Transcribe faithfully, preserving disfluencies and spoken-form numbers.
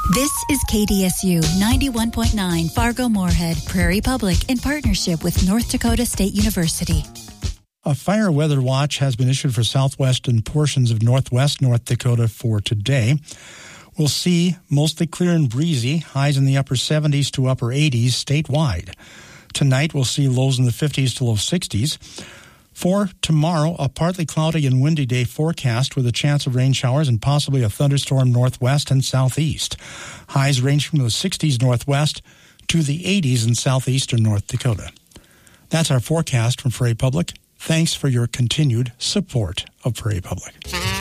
This is K D S U ninety-one point nine Fargo-Moorhead, Prairie Public, in partnership with North Dakota State University. A fire weather watch has been issued for southwestern portions of northwest North Dakota for today. We'll see mostly clear and breezy, highs in the upper seventies to upper eighties statewide. Tonight, we'll see lows in the fifties to low sixties. For tomorrow, a partly cloudy and windy day forecast with a chance of rain showers and possibly a thunderstorm northwest and southeast. Highs range from the sixties northwest to the eighties in southeastern North Dakota. That's our forecast from Prairie Public. Thanks for your continued support of Prairie Public.